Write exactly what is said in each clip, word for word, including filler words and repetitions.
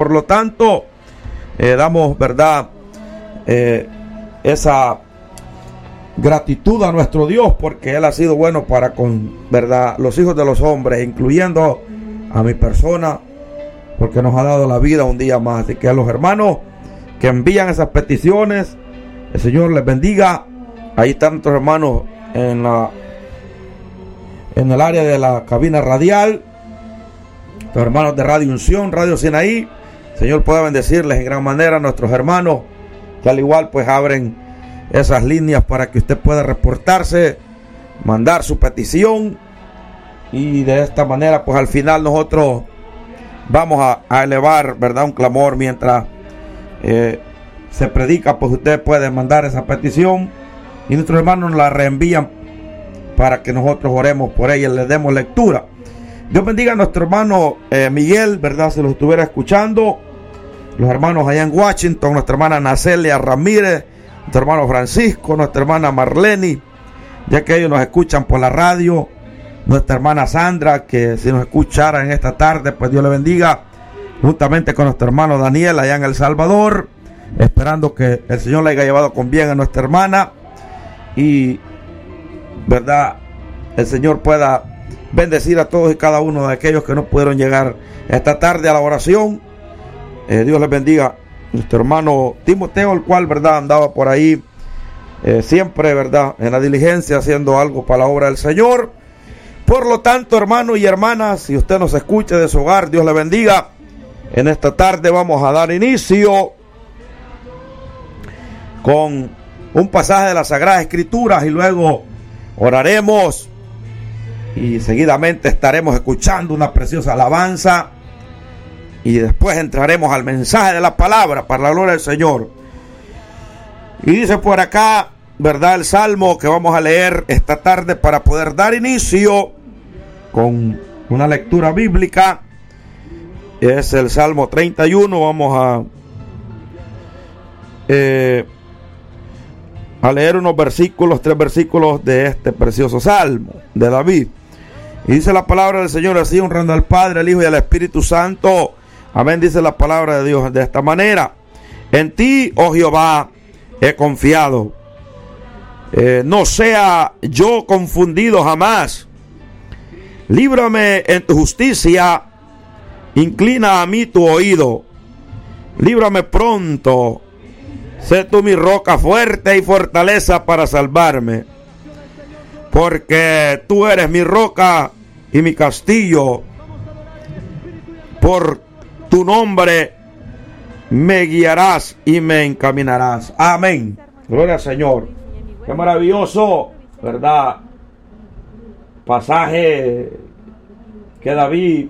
Por lo tanto, eh, damos, ¿verdad?, eh, esa gratitud a nuestro Dios, porque Él ha sido bueno para con, ¿verdad?, los hijos de los hombres, incluyendo a mi persona, porque nos ha dado la vida un día más. Así que a los hermanos que envían esas peticiones, el Señor les bendiga. Ahí están nuestros hermanos en la en el área de la cabina radial, los hermanos de Radio Unción, Radio Sinaí. El Señor pueda bendecirles en gran manera a nuestros hermanos, que al igual pues abren esas líneas para que usted pueda reportarse, mandar su petición, y de esta manera pues al final nosotros vamos a, a elevar, ¿verdad?, un clamor mientras eh, se predica. Pues usted puede mandar esa petición y nuestros hermanos la reenvían para que nosotros oremos por ella y le demos lectura. Dios bendiga a nuestro hermano eh, Miguel, ¿verdad?, si lo estuviera escuchando, los hermanos allá en Washington, nuestra hermana Nacelia Ramírez, nuestro hermano Francisco, nuestra hermana Marleni, ya que ellos nos escuchan por la radio, nuestra hermana Sandra, que si nos escuchara en esta tarde, pues Dios le bendiga, juntamente con nuestro hermano Daniel allá en El Salvador, esperando que el Señor le haya llevado con bien a nuestra hermana y, ¿verdad?, el Señor pueda bendecir a todos y cada uno de aquellos que no pudieron llegar esta tarde a la oración. Eh, Dios les bendiga. Nuestro hermano Timoteo, el cual, ¿verdad?, andaba por ahí eh, siempre, ¿verdad?, en la diligencia, haciendo algo para la obra del Señor. Por lo tanto, hermanos y hermanas, si usted nos escucha de su hogar, Dios le bendiga. En esta tarde vamos a dar inicio con un pasaje de las Sagradas Escrituras y luego oraremos y seguidamente estaremos escuchando una preciosa alabanza y después entraremos al mensaje de la palabra para la gloria del Señor. Y dice por acá, ¿verdad?, el salmo que vamos a leer esta tarde para poder dar inicio con una lectura bíblica. Es el Salmo treinta y uno. Vamos a eh, a leer unos versículos, tres versículos de este precioso salmo de David. Y dice la palabra del Señor así, honrando al Padre, al Hijo y al Espíritu Santo. Amén. Dice la palabra de Dios de esta manera: en ti, oh Jehová, he confiado. Eh, no sea yo confundido jamás. Líbrame en tu justicia. Inclina a mí tu oído. Líbrame pronto. Sé tú mi roca fuerte y fortaleza para salvarme. Porque tú eres mi roca y mi castillo. Por tu nombre me guiarás y me encaminarás. Amén. Gloria al Señor. Qué maravilloso, ¿verdad?, pasaje que David,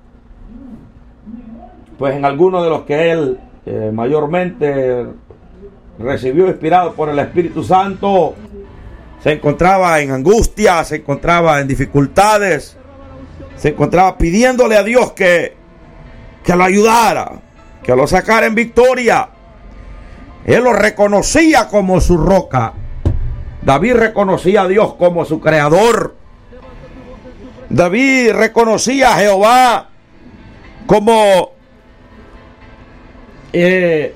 pues en algunos de los que él eh, mayormente recibió inspirado por el Espíritu Santo, se encontraba en angustia, se encontraba en dificultades, se encontraba pidiéndole a Dios que, que lo ayudara, que lo sacara en victoria. Él lo reconocía como su roca. David reconocía a Dios como su creador. David reconocía a Jehová como eh,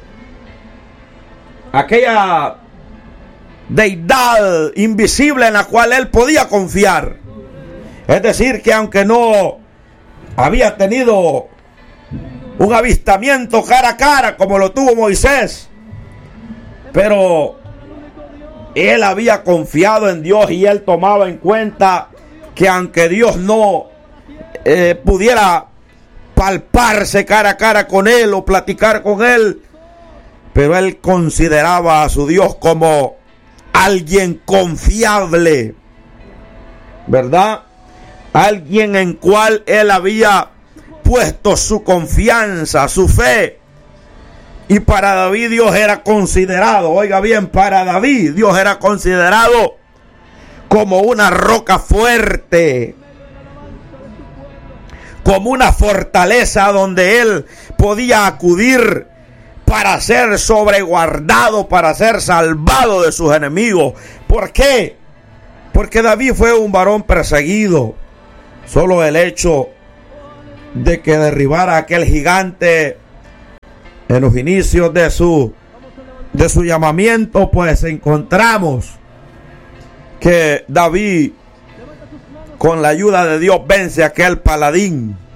aquella deidad invisible en la cual él podía confiar. Es decir, que aunque no había tenido un avistamiento cara a cara como lo tuvo Moisés, pero él había confiado en Dios y él tomaba en cuenta que aunque Dios no eh, pudiera palparse cara a cara con él o platicar con él, pero él consideraba a su Dios como alguien confiable, ¿verdad? Alguien en cual él había puesto su confianza, su fe. Y para David Dios era considerado, oiga bien, para David Dios era considerado como una roca fuerte, como una fortaleza donde él podía acudir para ser sobreguardado, para ser salvado de sus enemigos. ¿Por qué? Porque David fue un varón perseguido. Solo el hecho de que derribara a aquel gigante en los inicios de su, de su llamamiento, pues encontramos que David, con la ayuda de Dios, vence a aquel paladín